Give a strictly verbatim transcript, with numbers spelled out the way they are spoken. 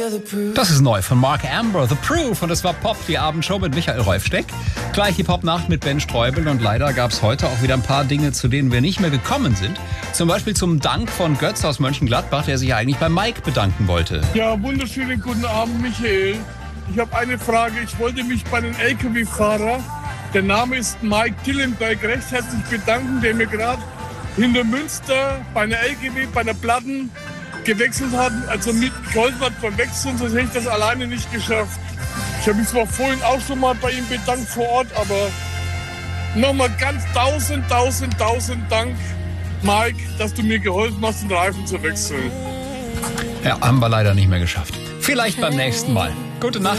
Das ist neu von Mark Amber, The Proof. Und es war Pop, die Abendshow mit Michael Reufsteck. Gleich die Popnacht mit Ben Streubel. Und leider gab es heute auch wieder ein paar Dinge, zu denen wir nicht mehr gekommen sind. Zum Beispiel zum Dank von Götz aus Mönchengladbach, der sich ja eigentlich bei Mike bedanken wollte. Ja, wunderschönen guten Abend, Michael. Ich habe eine Frage. Ich wollte mich bei den L K W-Fahrer, der Name ist Mike Dillenberg, recht herzlich bedanken, der mir gerade hinter Münster bei einer L K W, bei einer Platten gewechselt hat, also mit Goldblatt verwechseln, sonst hätte ich das alleine nicht geschafft. Ich habe mich zwar vorhin auch schon mal bei ihm bedankt vor Ort, aber nochmal ganz tausend, tausend, tausend Dank, Mike, dass du mir geholfen hast, den Reifen zu wechseln. Ja, haben wir leider nicht mehr geschafft. Vielleicht beim nächsten Mal. Gute Nacht.